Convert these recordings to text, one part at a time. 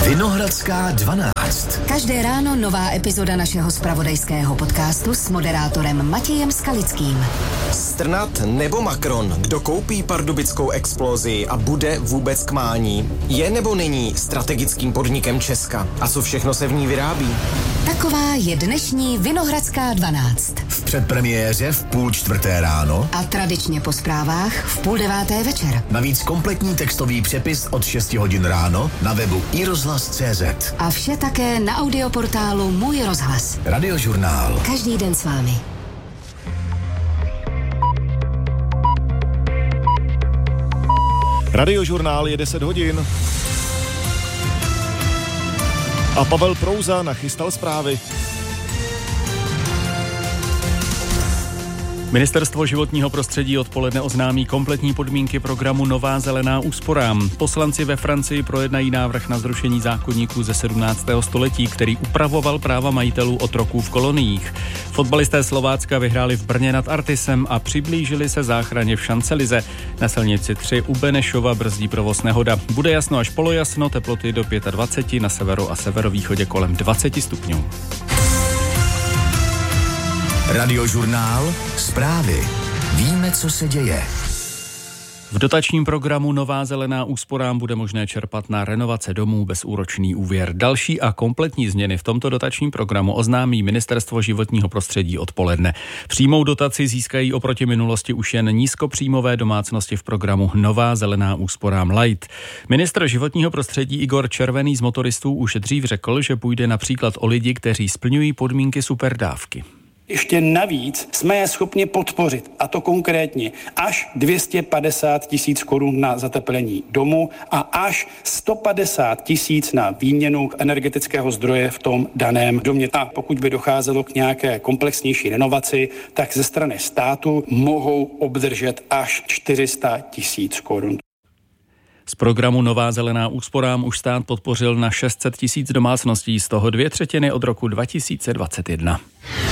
Vinohradská 12. Každé ráno nová epizoda našeho zpravodajského podcastu s moderátorem Matějem Skalickým. Strnad nebo Macron? Kdo koupí pardubickou Explosii a bude vůbec k mání? Je nebo není strategickým podnikem Česka? A co všechno se v ní vyrábí? Taková je dnešní Vinohradská 12. V předpremiéře v 3:30 ráno a tradičně po zprávách v 8:30 večer. Navíc kompletní textový přepis od 6 hodin ráno na webu iRozhlas.cz. A vše také na audioportálu Můj rozhlas. Radiožurnál. Každý den s vámi. Radiožurnál je 10 hodin. A Pavel Prouza nachystal zprávy. Ministerstvo životního prostředí odpoledne oznámí kompletní podmínky programu Nová zelená úsporám. Poslanci ve Francii projednají návrh na zrušení zákoníku ze 17. století, který upravoval práva majitelů otroků v koloniích. Fotbalisté Slovácka vyhráli v Brně nad Artisem a přiblížili se záchraně v Šancelize. Na silnici 3 u Benešova brzdí provoz nehoda. Bude jasno až polojasno, teploty do 25, na severu a severovýchodě kolem 20 stupňů. Radiožurnál. Zprávy. Víme, co se děje. V dotačním programu Nová zelená úsporám bude možné čerpat na renovace domů bezúročný úvěr. Další a kompletní změny v tomto dotačním programu oznámí Ministerstvo životního prostředí odpoledne. Přímou dotaci získají oproti minulosti už jen nízkopříjmové domácnosti v programu Nová zelená úsporám Light. Ministr životního prostředí Igor Červený z motoristů už dřív řekl, že půjde například o lidi, kteří splňují podmínky superdávky. Ještě navíc jsme je schopni podpořit, a to konkrétně až 250 000 korun na zateplení domu a až 150 000 na výměnu energetického zdroje v tom daném domě. A pokud by docházelo k nějaké komplexnější renovaci, tak ze strany státu mohou obdržet až 400 000 korun. Z programu Nová zelená úsporám už stát podpořil na 600 000 domácností, z toho 2/3 od roku 2021.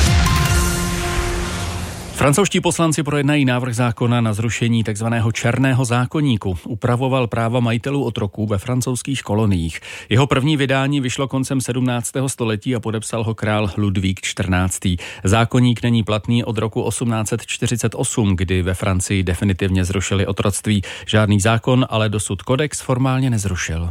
Francouzští poslanci projednají návrh zákona na zrušení takzvaného černého zákoníku. Upravoval práva majitelů otroků ve francouzských koloniích. Jeho první vydání vyšlo koncem 17. století a podepsal ho král Ludvík XIV. Zákoník není platný od roku 1848, kdy ve Francii definitivně zrušili otroctví. Žádný zákon ale dosud kodex formálně nezrušil.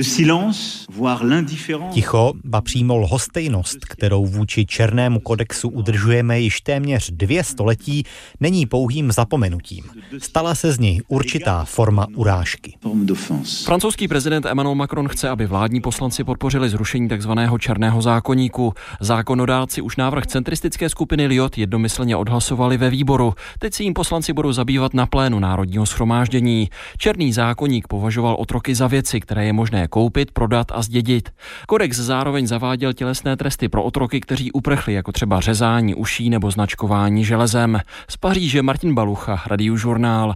Ticho, ba přímo lhostejnost, kterou vůči černému kodexu udržujeme již téměř 2 století, není pouhým zapomenutím. Stala se z něj určitá forma urážky. Francouzský prezident Emmanuel Macron chce, aby vládní poslanci podpořili zrušení takzvaného černého zákoníku. Zákonodárci už návrh centristické skupiny Liot jednomyslně odhlasovali ve výboru. Teď si jim poslanci budou zabývat na plénu Národního shromáždění. Černý zákoník považoval otroky za věci, které je možné koupit, prodat a zdědit. Kodex zároveň zaváděl tělesné tresty pro otroky, kteří uprchli, jako třeba řezání uší nebo značkování železem. Z Paříže Martin Balucha, Radiožurnál.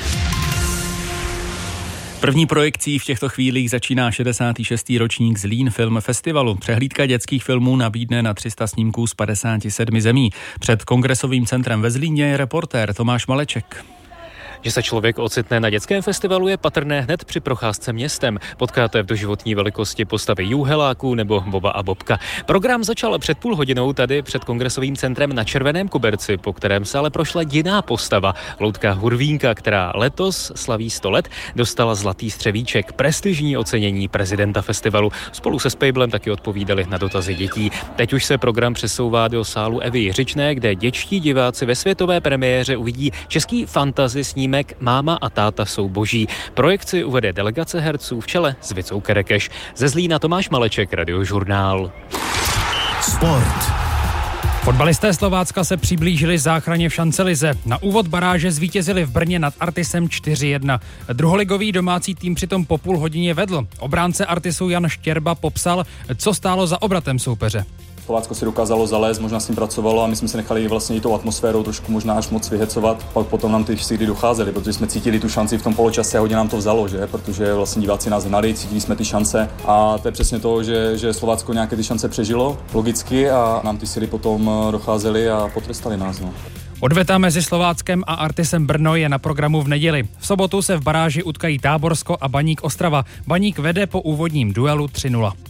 První projekcí v těchto chvílích začíná 66. ročník Zlín Film Festivalu. Přehlídka dětských filmů nabídne na 300 snímků z 57 zemí. Před kongresovým centrem ve Zlíně je reportér Tomáš Maleček. Že se člověk ocitne na dětském festivalu je patrné hned při procházce městem. Potkáte v doživotní velikosti postavy Jůheláků nebo Boba a Bobka. Program začal před půl hodinou tady před kongresovým centrem na Červeném koberci, po kterém se ale prošla jiná postava. Loutka Hurvínka, která letos slaví 100 let, dostala zlatý střevíček, prestižní ocenění prezidenta festivalu. Spolu se Spejblem taky odpovídali na dotazy dětí. Teď už se program přesouvá do sálu Evy Jiřičné, kde dětští diváci ve světové premiéře uvidí český fantasy snímek Máma a táta jsou boží. Projekci uvede delegace herců v čele s Vicou Kerekeš. Ze Zlína Tomáš Maleček, Radiožurnál. Sport. Fotbalisté Slovácka se přiblížili záchraně v Šancelize. Na úvod baráže zvítězili v Brně nad Artisem 4-1. Druholigový domácí tým přitom po půl hodině vedl. Obránce Artisu Jan Štěrba popsal, co stálo za obratem soupeře. Slovácko si dokázalo zalézt, možná s ním pracovalo a my jsme se nechali vlastně i tou atmosférou trošku možná až moc vyhecovat. Pak potom nám ty síly docházely, protože jsme cítili tu šanci v tom poločase a hodně nám to vzalo, že? Protože vlastně diváci nás hnali, cítili jsme ty šance a to je přesně to, že Slovácko nějaké ty šance přežilo logicky a nám ty síly potom docházely a potrestali nás. No. Odveta mezi Slováckem a Artisem Brno je na programu v neděli. V sobotu se v baráži utkají Táborsko a Baník Ostrava. Baník vede po úvodním duelu 3-0.